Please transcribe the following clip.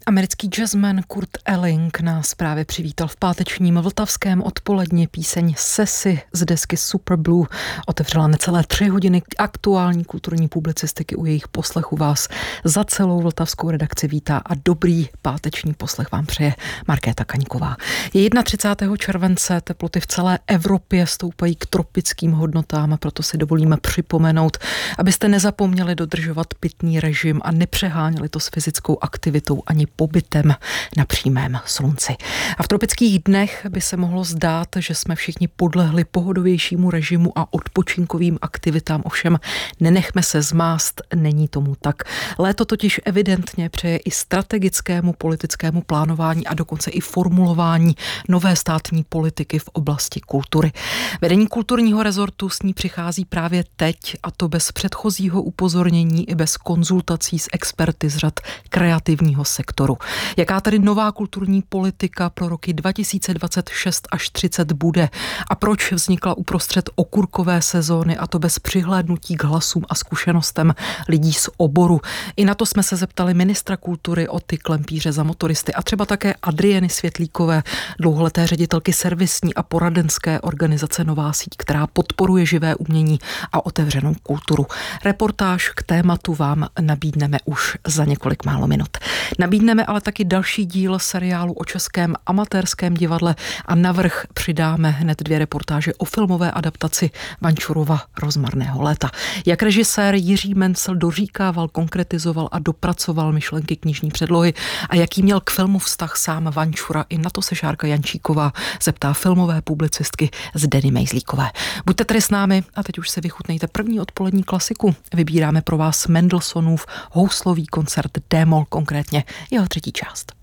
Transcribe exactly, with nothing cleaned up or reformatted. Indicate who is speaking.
Speaker 1: Americký jazzman Kurt Elling nás právě přivítal v pátečním vltavském odpoledni. Píseň Sesy z desky Super Blue otevřela necelé tři hodiny aktuální kulturní publicistiky. U jejich poslechu vás za celou vltavskou redakci vítá a dobrý páteční poslech vám přeje Markéta Kaňková. Je třicátého prvního července, teploty v celé Evropě stoupají k tropickým hodnotám, a proto si dovolíme připomenout, abyste nezapomněli dodržovat pitný režim a nepřeháněli to s fyzickou aktivitou ani pobytem na přímém slunci. A v tropických dnech by se mohlo zdát, že jsme všichni podlehli pohodovějšímu režimu a odpočinkovým aktivitám, ovšem nenechme se zmást, není tomu tak. Léto totiž evidentně přeje i strategickému politickému plánování a dokonce i formulování nové státní politiky v oblasti kultury. Vedení kulturního rezortu s ní přichází právě teď, a to bez předchozího upozornění i bez konzultací s experty z řad kreativního sektoru. Jaká tedy nová kulturní politika pro roky dva tisíce dvacet šest až třicet bude a proč vznikla uprostřed okurkové sezóny, a to bez přihlédnutí k hlasům a zkušenostem lidí z oboru. I na to jsme se zeptali ministra kultury Oty Klempíře za motoristy a třeba také Adrieny Světlíkové, dlouholeté ředitelky servisní a poradenské organizace Nová síť, která podporuje živé umění a otevřenou kulturu. Reportáž k tématu vám nabídneme už za několik málo minut. Nabídneme ale taky další díl seriálu o českém amatérském divadle a navrch přidáme hned dvě reportáže o filmové adaptaci Vančurova Rozmarného léta. Jak režisér Jiří Mencel doříkával, konkretizoval a dopracoval myšlenky knižní předlohy a jaký měl k filmu vztah sám Vančura, i na to se Šárka Jančíková zeptá filmové publicistky Zdeny Mejzlíkové. Buďte tedy s námi a teď už se vychutnejte první odpolední klasiku. Vybíráme pro vás Mendelssohnův houslový koncert D-moll, konkrétně jeho třetí část.